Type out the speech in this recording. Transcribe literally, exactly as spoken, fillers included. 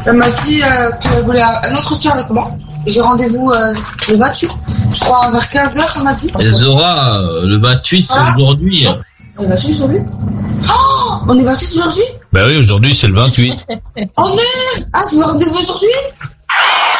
Elle m'a dit euh, qu'elle voulait un entretien avec moi. J'ai rendez-vous euh, le vingt-huit. Je crois vers quinze heures, elle m'a dit. Et Zora, euh, le vingt-huit, c'est Ah. aujourd'hui. On est vingt-huit aujourd'hui. Oh, on est vingt-huit aujourd'hui. Bah oui, aujourd'hui, c'est le vingt-huit. Oh merde. Ah, c'est le rendez-vous aujourd'hui.